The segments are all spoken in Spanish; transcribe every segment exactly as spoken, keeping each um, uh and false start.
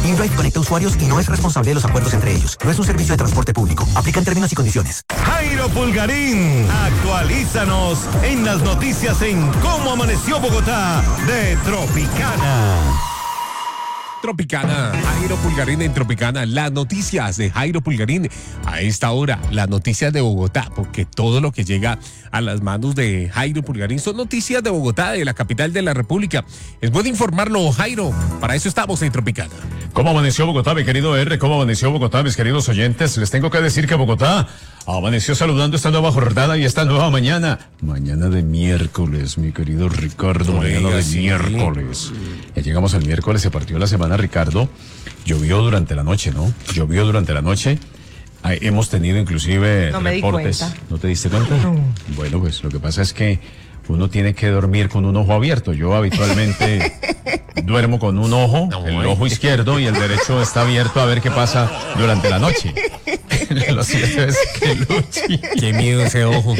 InDrive conecta usuarios y no es responsable de los acuerdos entre ellos. No es un servicio de transporte público. Aplican términos y condiciones. Jairo Pulgarín, actualízanos en las noticias en Cómo Amaneció Bogotá de Tropicana. Tropicana, Jairo Pulgarín en Tropicana, las noticias de Jairo Pulgarín a esta hora, las noticias de Bogotá, porque todo lo que llega a las manos de Jairo Pulgarín son noticias de Bogotá, de la capital de la República. Es bueno informarlo, Jairo, para eso estamos en Tropicana. ¿Cómo amaneció Bogotá, mi querido R? ¿Cómo amaneció Bogotá, mis queridos oyentes? Les tengo que decir que Bogotá amaneció saludando esta nueva jornada y esta nueva mañana. Mañana de miércoles, mi querido Ricardo, no mañana de sí. miércoles. Ya llegamos al miércoles, se partió la semana, Ricardo. Llovió durante la noche, ¿no? Llovió durante la noche. Ay, hemos tenido inclusive no me reportes. Di cuenta. ¿No te diste cuenta? No. Bueno, pues lo que pasa es que uno tiene que dormir con un ojo abierto. Yo habitualmente duermo con un ojo, no, el ojo izquierdo, y el derecho está abierto a ver qué pasa durante la noche. Lo cierto es que Luchi... Qué miedo ese ojo.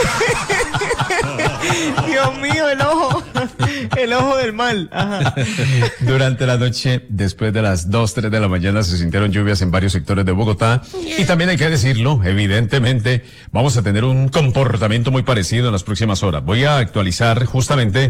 Dios mío, el ojo. El ojo del mal. Ajá. Durante la noche, después de las dos, tres de la mañana, se sintieron lluvias en varios sectores de Bogotá. Y también hay que decirlo, evidentemente, vamos a tener un comportamiento muy parecido en las próximas horas. Voy a actualizar justamente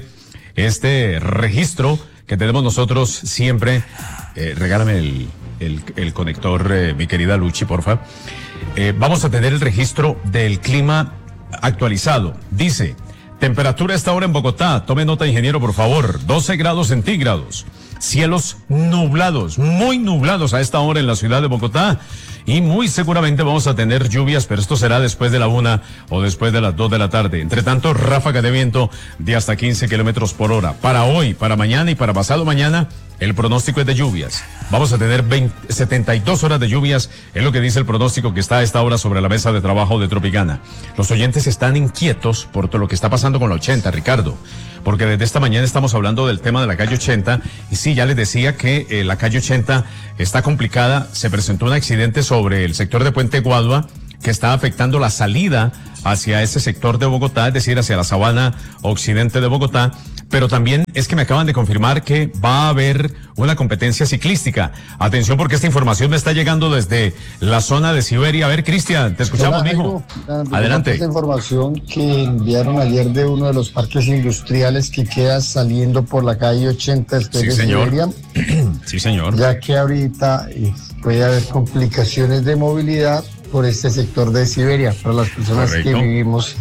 este registro que tenemos nosotros siempre. Eh, regálame el, el, el conector, eh, mi querida Luchi, porfa. Eh, vamos a tener el registro del clima actualizado. Dice, temperatura a esta hora en Bogotá, tome nota, ingeniero, por favor, doce grados centígrados. Cielos nublados, muy nublados a esta hora en la ciudad de Bogotá. Y muy seguramente vamos a tener lluvias, pero esto será después de la una o después de las dos de la tarde. Entre tanto, ráfaga de viento de hasta quince kilómetros por hora. Para hoy, para mañana y para pasado mañana, el pronóstico es de lluvias. Vamos a tener veinte, setenta y dos horas de lluvias, es lo que dice el pronóstico que está a esta hora sobre la mesa de trabajo de Tropicana. Los oyentes están inquietos por todo lo que está pasando con la ochenta, Ricardo, porque desde esta mañana estamos hablando del tema de la calle ochenta, y sí, ya les decía que eh, la calle ochenta está complicada. Se presentó un accidente sobre el sector de Puente Guadua que está afectando la salida hacia ese sector de Bogotá, es decir, hacia la sabana occidente de Bogotá. Pero también es que me acaban de confirmar que va a haber una competencia ciclística. Atención, porque esta información me está llegando desde la zona de Siberia. A ver, Cristian, te escuchamos, Hola, mijo. Jairo. Adelante. Esta información que enviaron ayer de uno de los parques industriales que queda saliendo por la calle ochenta después Sí, de señor. Siberia. Sí, señor. Ya que ahorita eh, puede haber complicaciones de movilidad por este sector de Siberia, para las personas Correcto. que vivimos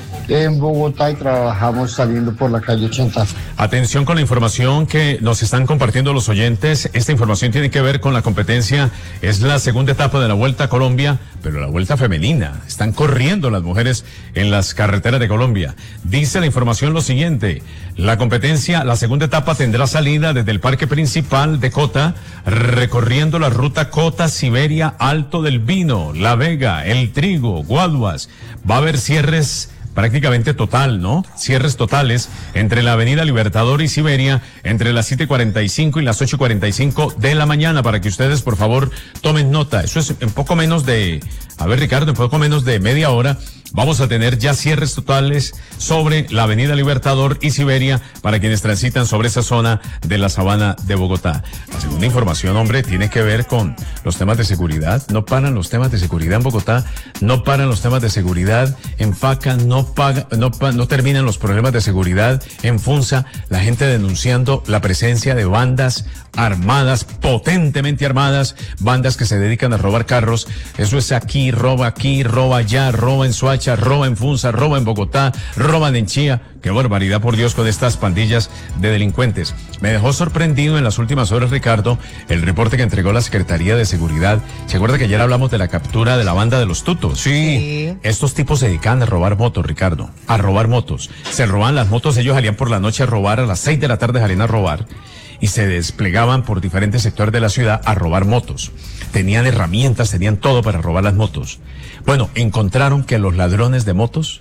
en Bogotá y trabajamos saliendo por la calle ochenta. Atención con la información que nos están compartiendo los oyentes. Esta información tiene que ver con la competencia. Es la segunda etapa de la Vuelta a Colombia, pero la Vuelta femenina. Están corriendo las mujeres en las carreteras de Colombia. Dice la información lo siguiente. La competencia, la segunda etapa tendrá salida desde el parque principal de Cota, recorriendo la ruta Cota, Siberia, Alto del Vino, La Vega, El Trigo, Guaduas. Va a haber cierres prácticamente total, ¿no? Cierres totales entre la avenida Libertador y Siberia entre las siete y cuarenta y cinco y las ocho y cuarenta y cinco de la mañana, para que ustedes, por favor, tomen nota. Eso es en poco menos de, a ver, Ricardo, en poco menos de media hora vamos a tener ya cierres totales sobre la avenida Libertador y Siberia para quienes transitan sobre esa zona de la sabana de Bogotá. La segunda información, hombre, tiene que ver con los temas de seguridad. No paran los temas de seguridad en Bogotá, no paran los temas de seguridad en Faca, no paga, no, no terminan los problemas de seguridad en Funza, la gente denunciando la presencia de bandas armadas, potentemente armadas, bandas que se dedican a robar carros. Eso es aquí, roba aquí, roba allá, roba en Soacha, roba en Funza, roba en Bogotá, roban en Chía. Qué barbaridad, por Dios, con estas pandillas de delincuentes. Me dejó sorprendido en las últimas horas, Ricardo, el reporte que entregó la Secretaría de Seguridad. ¿Se acuerda que ayer hablamos de la captura de la banda de los tutos? Sí. Sí. Estos tipos se dedican a robar motos, Ricardo, a robar motos. Se roban las motos, ellos salían por la noche a robar, a las seis de la tarde salían a robar y se desplegaban por diferentes sectores de la ciudad a robar motos. Tenían herramientas, tenían todo para robar las motos. Bueno, encontraron que los ladrones de motos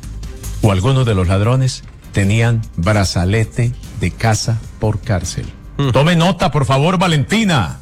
o algunos de los ladrones tenían brazalete de casa por cárcel. Mm. Tome nota, por favor, Valentina.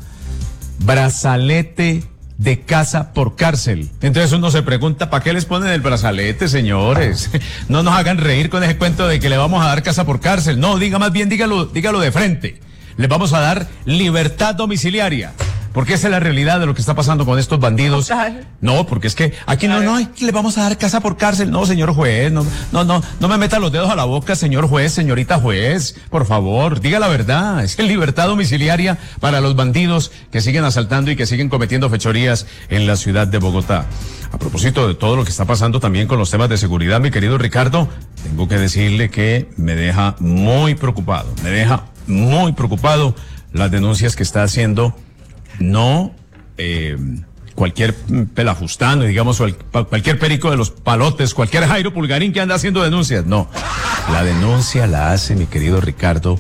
Brazalete de casa por cárcel. Entonces uno se pregunta, ¿para qué les ponen el brazalete, señores? No nos hagan reír con ese cuento de que le vamos a dar casa por cárcel. No, diga más bien, dígalo, dígalo de frente. les vamos a dar libertad domiciliaria. Porque esa es la realidad de lo que está pasando con estos bandidos. No, porque es que aquí no, no, le vamos a dar casa por cárcel. No, señor juez, no, no, no, no me meta los dedos a la boca, señor juez, señorita juez. Por favor, diga la verdad. Es libertad domiciliaria para los bandidos que siguen asaltando y que siguen cometiendo fechorías en la ciudad de Bogotá. A propósito de todo lo que está pasando también con los temas de seguridad, mi querido Ricardo, tengo que decirle que me deja muy preocupado, me deja muy preocupado las denuncias que está haciendo. No eh, cualquier pelafustano, digamos, cual, cualquier perico de los palotes, cualquier Jairo Pulgarín que anda haciendo denuncias. No, la denuncia la hace, mi querido Ricardo,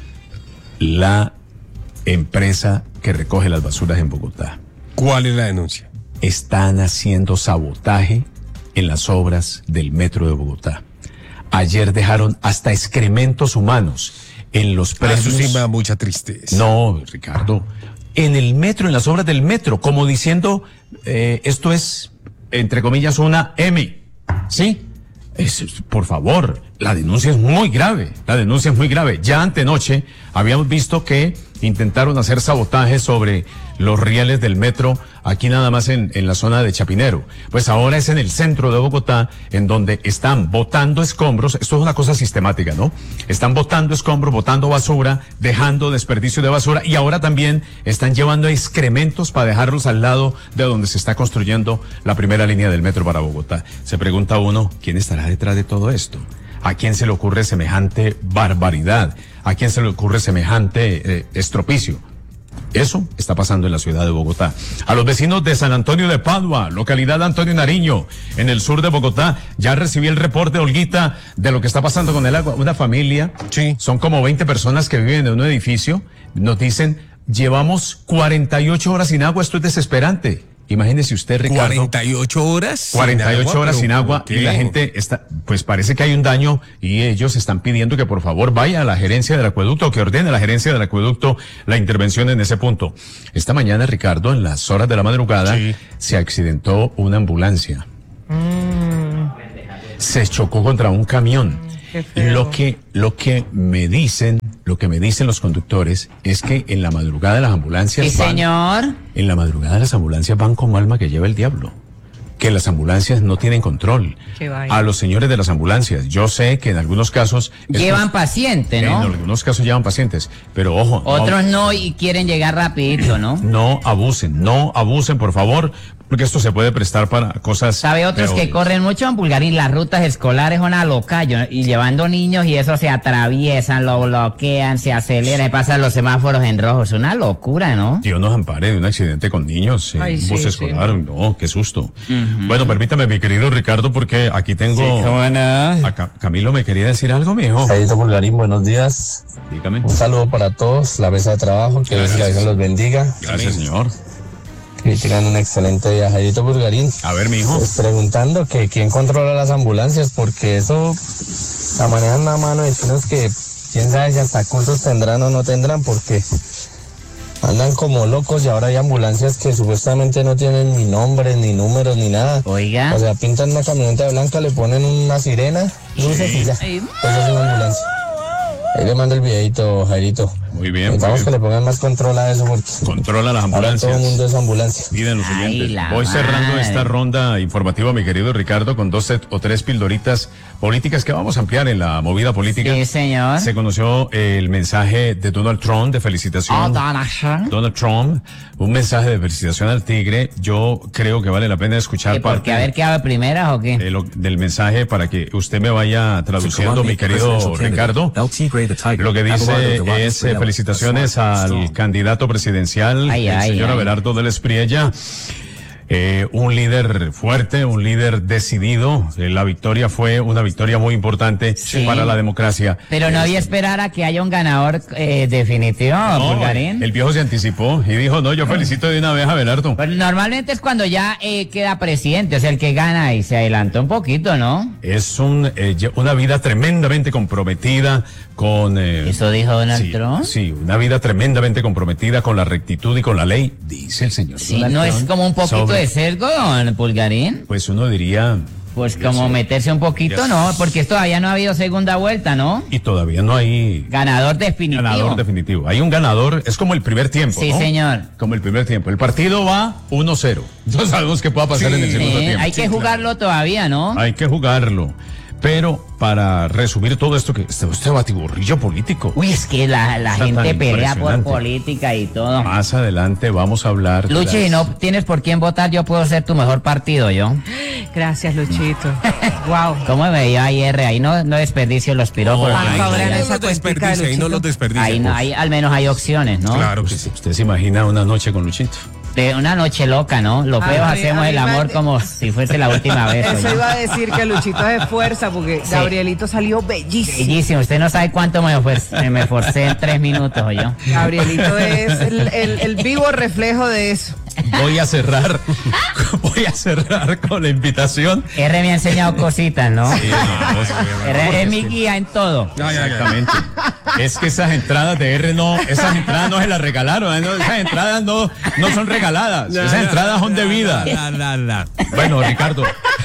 la empresa que recoge las basuras en Bogotá. ¿Cuál es la denuncia? Están haciendo sabotaje en las obras del metro de Bogotá. Ayer dejaron hasta excrementos humanos en los predios. Eso sí me da mucha tristeza. No, Ricardo. En el metro, en las obras del metro, como diciendo, eh, esto es, entre comillas, una M, ¿sí? Es, por favor, la denuncia es muy grave, la denuncia es muy grave. Ya antenoche habíamos visto que intentaron hacer sabotaje sobre los rieles del metro, aquí nada más en, en la zona de Chapinero. Pues ahora es en el centro de Bogotá, en donde están botando escombros. Esto es una cosa sistemática, ¿no? Están botando escombros, botando basura, dejando desperdicio de basura, y ahora también están llevando excrementos para dejarlos al lado de donde se está construyendo la primera línea del metro para Bogotá. Se pregunta uno, ¿quién estará detrás de todo esto? ¿A quién se le ocurre semejante barbaridad? ¿A quién se le ocurre semejante eh, estropicio? Eso está pasando en la ciudad de Bogotá. A los vecinos de San Antonio de Padua, localidad Antonio Nariño, en el sur de Bogotá, ya recibí el reporte, Olguita, de lo que está pasando con el agua. Una familia, sí. Son como veinte personas que viven en un edificio, nos dicen, llevamos cuarenta y ocho horas sin agua, esto es desesperante. Imagínese usted, Ricardo. ¿cuarenta y ocho horas? cuarenta y ocho agua, horas sin agua y la gente está, pues parece que hay un daño y ellos están pidiendo que por favor vaya a la gerencia del acueducto, que ordene a la gerencia del acueducto la intervención en ese punto. Esta mañana, Ricardo, en las horas de la madrugada, sí. Se accidentó una ambulancia. Mm. Se chocó contra un camión. Lo que, lo que me dicen, lo que me dicen los conductores es que en la madrugada de las ambulancias ¿Sí, van, señor? En la madrugada las ambulancias van como alma que lleva el diablo. Que las ambulancias no tienen control. A los señores de las ambulancias, yo sé que en algunos casos... Llevan estos, pacientes, ¿no? En algunos casos llevan pacientes, pero ojo... Otros no, no y quieren llegar rapidito, ¿no? No abusen, no abusen, por favor, porque esto se puede prestar para cosas... ¿Sabe otros peores? Que corren mucho en Pulgarín? Las rutas escolares son una loca, yo, y llevando niños y eso se atraviesan, lo bloquean, se aceleran y pasan los semáforos en rojo. Es una locura, ¿no? Dios nos ampare de un accidente con niños en un bus sí, escolar. Sí. No, qué susto. Uh-huh. Bueno, permítame, mi querido Ricardo, porque aquí tengo... Sí, ¿cómo no? A Ca- Camilo me quería decir algo, mijo. Jairito Pulgarín, buenos días. Dígame. Un saludo para todos, la mesa de trabajo, que Dios los bendiga. Gracias, señor. Que tengan un excelente día, Jairito Pulgarín. A ver, mijo. Pues preguntando que quién controla las ambulancias, porque eso la manejan a mano de chinos que quién sabe si hasta cursos tendrán o no tendrán, porque andan como locos y ahora hay ambulancias que supuestamente no tienen ni nombres, ni números, ni nada. Oiga. O sea, pintan una camioneta blanca, le ponen una sirena, luces y ya. Eso es una ambulancia. Ahí le mando el videito, Jairito. Muy bien. Necesitamos que le pongan más control a eso porque... Controla las ambulancias. Ahora todo el mundo es ambulancia. Piden los oyentes. Ay, Voy cerrando madre. esta ronda informativa, mi querido Ricardo, con dos o tres pildoritas políticas que vamos a ampliar en la movida política. Sí, señor. Se conoció el mensaje de Donald Trump de felicitación. Oh, Donald Trump. Donald Trump, un mensaje de felicitación al Tigre. Yo creo que vale la pena escuchar ¿Y por parte qué? A ver qué habla primero o qué. de lo- del mensaje para que usted me vaya traduciendo, mi querido Ricardo. Lo que dice es eh, felicitaciones al candidato presidencial, Ay, el ay, señor ay. Abelardo del Espriella. Eh, un líder fuerte, un líder decidido. Eh, la victoria fue una victoria muy importante Sí. para la democracia. Pero no había esperar a que haya un ganador eh, definitivo, No, Pulgarín. el viejo se anticipó y dijo, no, yo felicito de una vez a Abelardo. Pues normalmente es cuando ya eh, queda presidente, o sea, el que gana y se adelantó un poquito, ¿no? Es un, eh, ye- una vida tremendamente comprometida con... eh, ¿Eso dijo Donald sí, Trump? Sí, una vida tremendamente comprometida con la rectitud y con la ley, dice el señor Sí, Donald ¿no es Trump como un poquito sobre- de sesgo, don Pulgarín? Pues uno diría, Pues como meterse un poquito, no, porque todavía no ha habido segunda vuelta, ¿no? Y todavía no hay Ganador definitivo. ganador definitivo. Hay un ganador, es como el primer tiempo, Sí, ¿no? señor. Como el primer tiempo. El partido va uno cero. No sabemos qué pueda pasar Sí. en el segundo Eh, tiempo. hay que jugarlo todavía, ¿no? Hay que jugarlo. Pero para resumir todo esto, que este, este batiburrillo político. Uy, es que la, la Está gente tan pelea por impresionante. política y todo. Más adelante vamos a hablar. de Luchi, las- si no tienes por quién votar, yo puedo ser tu mejor partido, ¿yo? Gracias, Luchito. Wow. ¿Cómo me veía ayer? Ahí no, no desperdicio los piropos. Por Ahí favor, no en esa los cuentica de desperdicia, ahí no Luchito. los desperdicia. Ahí, no, ahí al menos hay opciones, ¿no? Claro que sí. ¿Usted se imagina una noche con Luchito? De una noche loca, ¿no? Los A feos mí- hacemos a mí el me- amor como si fuese la última vez. Eso oye. iba a decir que Luchito es de fuerza porque Sí. Gabrielito salió bellísimo. Bellísimo, usted no sabe cuánto me, esfor- me esforcé en tres minutos, ¿o yo? Gabrielito es el, el- el vivo reflejo de eso. Voy a cerrar, voy a cerrar con la invitación. R me ha enseñado cositas, ¿no? Sí, no, sí, R es mi guía en todo. Exactamente. Es que esas entradas de R no, esas entradas no se las regalaron, ¿eh? No, esas entradas no, no son regaladas, esas entradas son de vida. La, la, la. Bueno, Ricardo,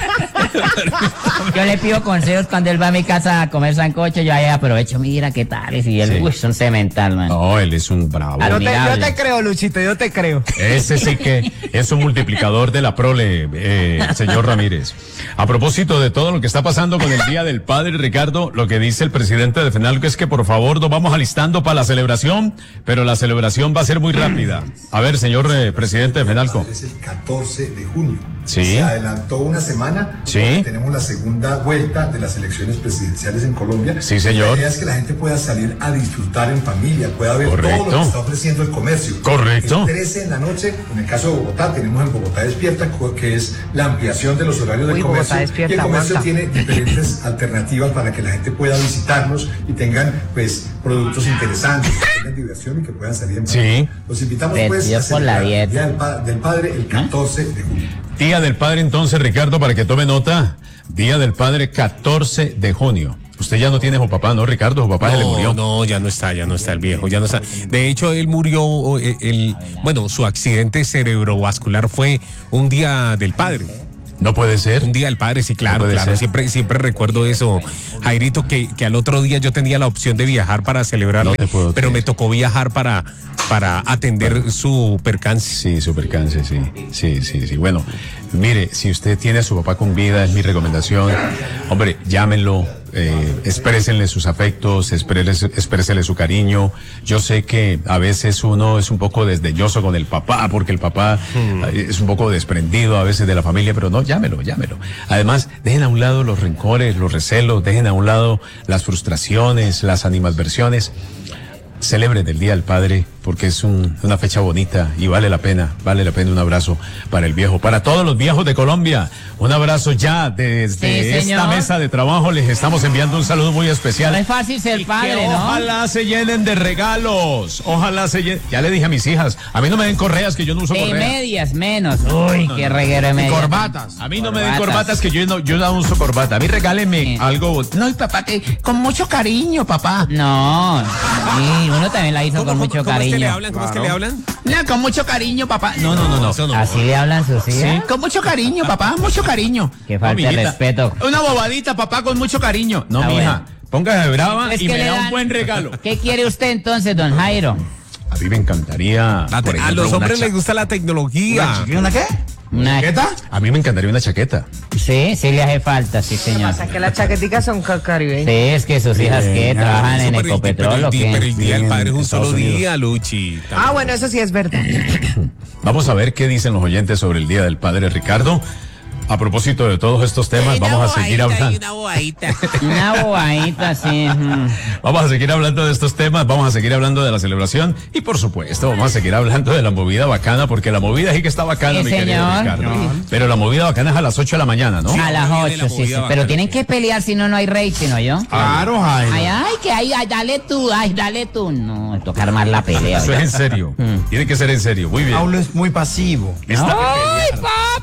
Yo le pido consejos cuando él va a mi casa a comer sancocho, yo ahí aprovecho, mira qué tal, y él, Sí. uy, es un cemental, man. no, él es un bravo. Ah, Yo te, yo Admirable. te creo, Luchito, yo te creo. Ese sí que es un multiplicador de la prole, eh, señor Ramírez. A propósito de todo lo que está pasando con el Día del Padre, Ricardo, lo que dice el presidente de FENALCO es que por favor nos vamos alistando para la celebración, pero la celebración va a ser muy rápida. A ver, señor eh, presidente de FENALCO. Es el catorce de junio. Sí. Se adelantó una semana. Sí. porque Tenemos la segunda vuelta de las elecciones presidenciales en Colombia. Sí, señor. La idea es que la gente pueda salir a disfrutar en familia, pueda ver Correcto. todo lo que está ofreciendo el comercio. Correcto. Es trece en la noche, en el caso de Bogotá, tenemos en Bogotá Despierta, co- que es la ampliación de los horarios del Uy, comercio. Bogotá Despierta, y el comercio aguanta. tiene diferentes alternativas para que la gente pueda visitarnos y tengan pues productos interesantes, que tengan diversión y que puedan salir en Sí. familia. Los invitamos pues Perdió a por la celebrar el dieta. Día del, Pa- del Padre el catorce de junio. Día del Padre entonces, Ricardo, para que tome nota. Día del Padre catorce de junio. Usted ya no tiene a su papá, ¿no, Ricardo? Su papá se le murió. No, ya no está, ya no está el viejo, ya no está. De hecho, él murió, eh, el, bueno, su accidente cerebrovascular fue un día del padre. No puede ser. Un día del padre, sí, claro, puede claro. ser. Siempre, siempre recuerdo eso, Jairito, que, que al otro día yo tenía la opción de viajar para celebrarle, No te puedo pero creer. me tocó viajar para, para atender su percance. Sí, su percance, sí. Sí, sí, sí. Bueno, mire, si usted tiene a su papá con vida, es mi recomendación. Hombre, llámenlo, eh, exprésenle sus afectos, exprésele, exprésele su cariño. Yo sé que a veces uno es un poco desdeñoso con el papá, porque el papá eh, es un poco desprendido a veces de la familia, pero no, llámelo, llámelo. Además, dejen a un lado los rencores, los recelos, dejen a un lado las frustraciones, las animadversiones. Celebren el Día del Padre porque es un- una fecha bonita y vale la pena, vale la pena un abrazo para el viejo, para todos los viejos de Colombia. Un abrazo ya desde Sí, esta señor. mesa de trabajo. Les estamos enviando un saludo muy especial. No es fácil ser Y que padre, ¿no? ojalá se llenen de regalos. Ojalá se llenen. Ya le dije a mis hijas, a mí no me den correas que yo no uso De correas. medias menos. Uy, qué reguero de medias. Corbatas. A mí no me den corbatas que yo no, yo no uso corbata. A mí regálenme Sí. algo. No, y papá, que con mucho cariño, papá. No, sí, uno también la hizo con mucho ¿Cómo es que le cariño. hablan? ¿Cómo es que le hablan? No, con mucho cariño, papá. No, no, no, no. Eso no. Así le hablan sus Sí, hijas. con mucho cariño, papá, mucho cariño. Qué falta de Amiguita, respeto. Una bobadita, papá, con mucho cariño. No, Ah, mija, bueno. póngase brava Es y que me le da un dan- buen regalo. ¿Qué quiere usted entonces, don Jairo? A mí me encantaría, La te- por a ejemplo, los una hombres cha- les gusta la tecnología. ¿Una qué? Una... A mí me encantaría una chaqueta. Sí, sí le hace falta, sí, Lo que señor. pasa es que las chaqueticas son ca- Sí, caribeñas. es que sus hijas que trabajan en Eso, pero el- Ecopetrol pero o el, di- pero qué. el Día del Padre es un Estados solo Unidos. día, Luchi. Ah, bueno, eso sí es verdad. Vamos a ver qué dicen los oyentes sobre el Día del Padre, Ricardo. A propósito de todos estos temas, vamos a seguir hablando. Una bobadita. Una bobadita, sí. mm. Vamos a seguir hablando de estos temas, vamos a seguir hablando de la celebración y por supuesto vamos a seguir hablando de la movida bacana porque la movida sí que está bacana, Sí, mi querido señor. Ricardo. No. Pero la movida bacana es a las ocho de la mañana, ¿no? A las ahora viene la ocho, sí, sí. movida Pero bacana. tienen que pelear si no, no hay rating, ¿no yo? Claro, Jaime. Ay, ay, que ay, ay, dale tú, ay, dale tú. No, toca armar la pelea. Eso es en serio. Mm. Tiene que ser en serio. Muy bien. Paulo es muy pasivo. Esta- ¡Ay, papi!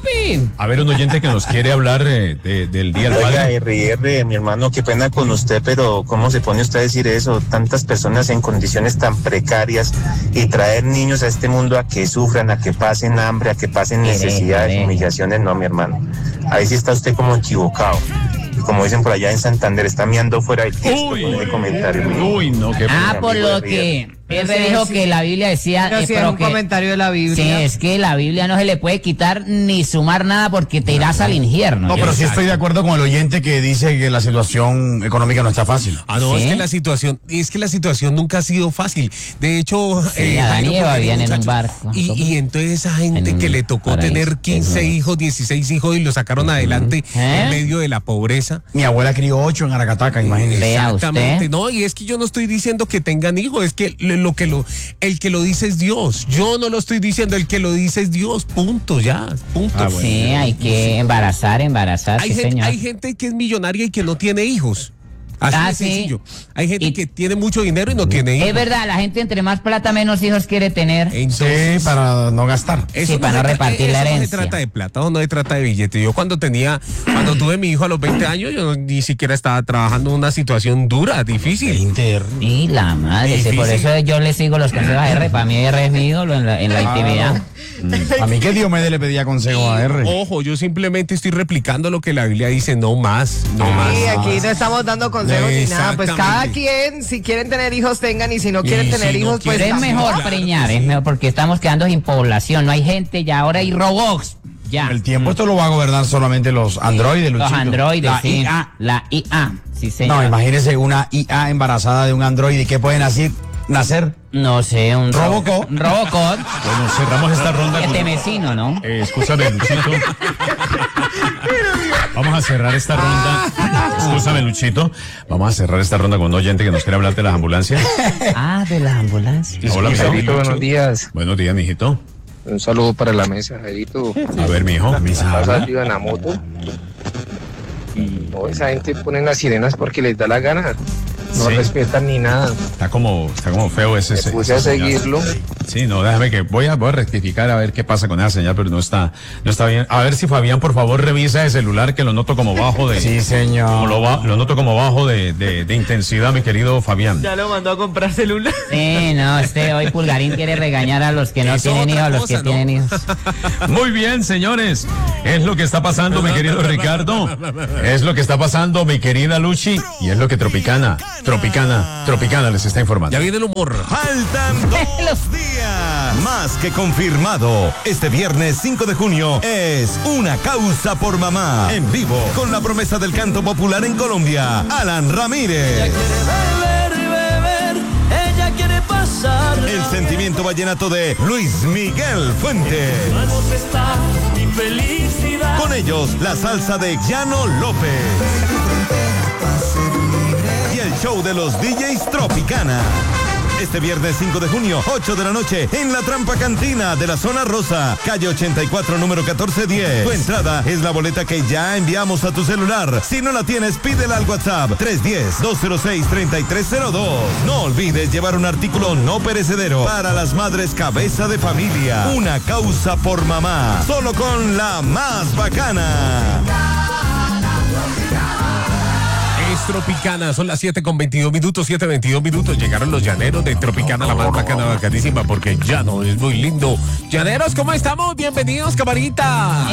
papi. A ver, un oyente que nos quiere hablar eh, de- del Día del Oiga, Padre. R R, mi hermano, qué pena con usted, pero ¿cómo se pone usted a decir eso? Tantas personas en condiciones tan precarias y traer niños a este mundo a que sufran, a que pasen hambre, a que pasen Mire, necesidades, mire. humillaciones, no, mi hermano. Ahí sí está usted como equivocado. Y como dicen por allá en Santander, está miando fuera del texto Uy, con ese comentario. mi- Uy, no, qué Ah, mi por amigo lo R R. que él Sí, dijo sí. que la Biblia decía, Pero eh, si es pero un que- comentario de la sí, Biblia. es que la Biblia no se le puede quitar ni sumar nada porque te irás al infierno. No, Yo- pero sí estoy de acuerdo con el oyente que dice que la situación económica no está fácil. Ah, no, ¿Sí? es que la situación, es que la situación nunca ha sido fácil. De hecho, Sí, Adán Jairo y Eva Pulgarín, vivían en un muchachos, barco. Y, y entonces esa gente En que un le tocó paraíso. tener quince Eso. hijos, dieciséis hijos y lo sacaron adelante ¿Eh? en medio de la pobreza. Mi abuela crió ocho en Aracataca, imagínese. Vea Exactamente. usted. No, y es que yo no estoy diciendo que tengan hijos, es que lo, lo que lo, el que lo dice es Dios. Yo no lo estoy diciendo, el que lo dice es Dios. Punto, ya, punto. Ah, bueno. Sí, hay que embarazar, embarazar, hay, sí, gente, señor. hay gente que es millonaria y que no tiene hijos. Así Ah, de sí. sencillo. Hay gente Y- que tiene mucho dinero y no tiene hijos. Es verdad, la gente entre más plata, menos hijos quiere tener. Entonces, Sí, para no gastar. Eso Sí, para no se tra- repartir la eso No herencia. se trata de plata o no se trata de billete. Yo cuando tenía, cuando tuve mi hijo a los veinte años, yo ni siquiera estaba trabajando en una situación dura, difícil. Inter. Y la madre, sí, por Difícil. eso yo le sigo los consejos a R. Para mí R es mi ídolo en la, en la Ah, intimidad. A mí que Diomedes le pedía consejo a R. Ojo, yo simplemente estoy replicando lo que la Biblia dice, no más, no más. Sí, aquí no estamos dando consejos ni nada. Pues cada Exactamente. quien, si quieren tener hijos, tengan. Y si no quieren Y tener si no hijos, pues. Pero es también. mejor preñar, es mejor porque estamos quedando sin población. No hay gente ya, ahora hay robots. Ya. El tiempo esto lo va a gobernar solamente los androides, Los Luchito. androides, La sí. I A. La I A, sí, señor. No, imagínese una I A embarazada de un androide. ¿Qué pueden hacer? Nacer. No sé, un ro- Robocop. un Robocop. Bueno, cerramos esta ronda Este con... vecino, ¿no? Eh, escúchame, Luchito. Vamos a cerrar esta ronda. Escúchame, Luchito. Vamos a cerrar esta ronda con un oyente que nos quiere hablar de las ambulancias. Ah, de la ambulancia. Hola, mi Jairito, buenos días. Buenos días, mijito. Un saludo para la mesa, Jairito. A ver, mijo. Pasa arriba en la moto. Y no, esa gente pone las sirenas porque les da la gana. No Sí. respetan ni nada. Está como, está como feo ese. Me ese- puse a esa señal. seguirlo. Sí, no, déjame que voy a, voy a rectificar a ver qué pasa con esa señal, pero no está, no está bien. A ver si Fabián, por favor, revisa el celular que lo noto como bajo de. Sí, señor. como lo, ba- lo noto como bajo de, de, de intensidad, mi querido Fabián. Ya lo mandó a comprar celular. Sí, no, este hoy Pulgarín quiere regañar a los que no Es tienen otra hijos, a los cosa, que ¿no? tienen hijos. Muy bien, señores. Es lo que está pasando, mi querido Ricardo. Es lo que está pasando, mi querida Luchi. Y es lo que Tropicana, Tropicana, Tropicana les está informando. Ya viene el humor. Faltan dos días. Más que confirmado. Este viernes cinco de junio es Una Causa por Mamá. En vivo, con la promesa del canto popular en Colombia, Alan Ramírez. El sentimiento vallenato de Luis Miguel Fuentes. Con ellos, la salsa de Llano López. Y el show de los D Js Tropicana. Este viernes cinco de junio, ocho de la noche, en la Trampa Cantina de la Zona Rosa, calle ochenta y cuatro, número catorce diez. Tu entrada es la boleta que ya enviamos a tu celular. Si no la tienes, pídela al WhatsApp tres uno cero, dos cero seis, tres tres cero dos. No olvides llevar un artículo no perecedero para las madres cabeza de familia. Una causa por mamá, solo con la más bacana. Es Tropicana, son las siete con veintidós minutos, siete veintidós minutos. Llegaron los llaneros de Tropicana, la más bacana, bacanísima, porque ya no es muy lindo. Llaneros, ¿cómo estamos? Bienvenidos, camarita.